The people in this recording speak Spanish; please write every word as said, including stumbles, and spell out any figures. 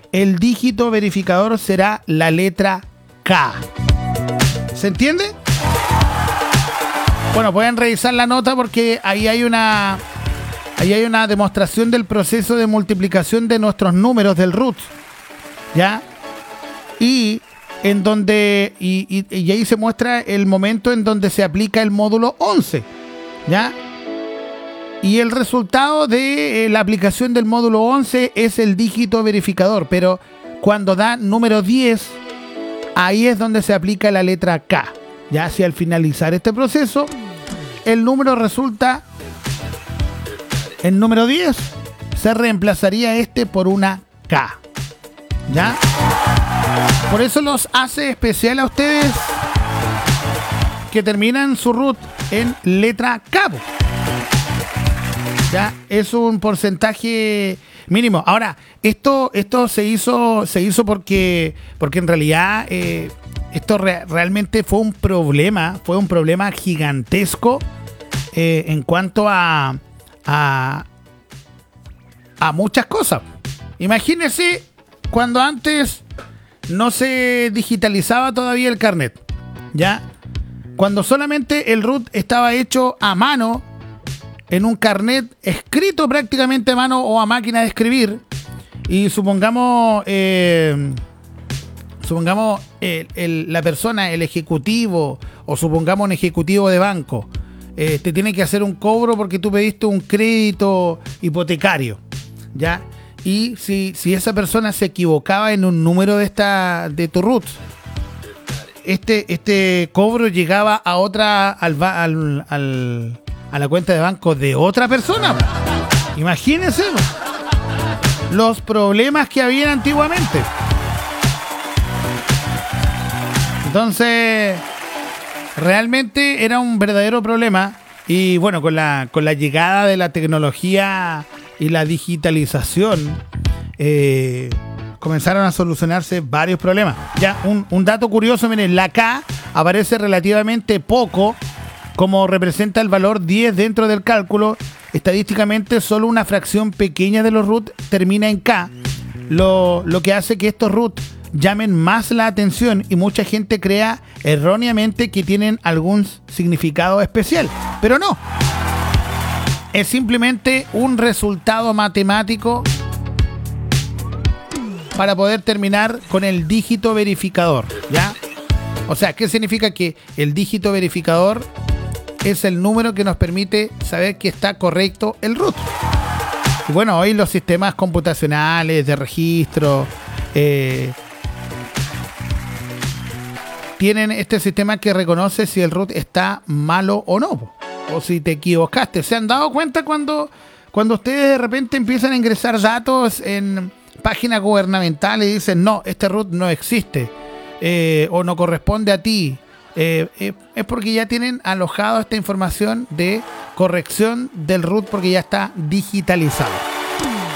el dígito verificador será la letra K. ¿Se entiende? Bueno, pueden revisar la nota porque ahí hay una ahí hay una demostración del proceso de multiplicación de nuestros números del root, ¿ya? Y en donde y, y, y ahí se muestra el momento en donde se aplica el módulo once, ¿ya? Y el resultado de eh, la aplicación del módulo once es el dígito verificador, pero cuando da número diez, ahí es donde se aplica la letra K. Ya si al finalizar este proceso, el número resulta, el número diez, se reemplazaría este por una K. ¿Ya? Por eso los hace especial a ustedes que terminan su root en letra K. Ya es un porcentaje mínimo. Ahora, esto, esto se hizo, se hizo porque, porque en realidad eh, esto re- realmente fue un problema, fue un problema gigantesco eh, en cuanto a, a, a muchas cosas. Imagínense cuando antes no se digitalizaba todavía el carnet, ¿ya? Cuando solamente el root estaba hecho a mano, en un carnet escrito prácticamente a mano o a máquina de escribir, y supongamos eh, supongamos el, el, la persona, el ejecutivo, o supongamos un ejecutivo de banco, eh, te tiene que hacer un cobro porque tú pediste un crédito hipotecario, ¿ya? Y si, si esa persona se equivocaba en un número de esta de tu root, este, este cobro llegaba a otra al, al, al a la cuenta de banco de otra persona. Imagínense los problemas que había antiguamente. Entonces, realmente era un verdadero problema. Y bueno, con la, con la llegada de la tecnología y la digitalización, eh, comenzaron a solucionarse varios problemas. Ya, un, un dato curioso, miren, la K aparece relativamente poco. Como representa el valor diez dentro del cálculo, estadísticamente solo una fracción pequeña de los root termina en K, lo, lo que hace que estos root llamen más la atención y mucha gente crea erróneamente que tienen algún significado especial. Pero no, es simplemente un resultado matemático para poder terminar con el dígito verificador, ¿ya? O sea, ¿qué significa? Que el dígito verificador es el número que nos permite saber que está correcto el root. Y bueno, hoy los sistemas computacionales de registro eh, tienen este sistema que reconoce si el root está malo o no, o si te equivocaste. ¿Se han dado cuenta cuando, cuando ustedes de repente empiezan a ingresar datos en páginas gubernamentales y dicen, no, este root no existe eh, o no corresponde a ti? Eh, eh, es porque ya tienen alojado esta información de corrección del root porque ya está digitalizado.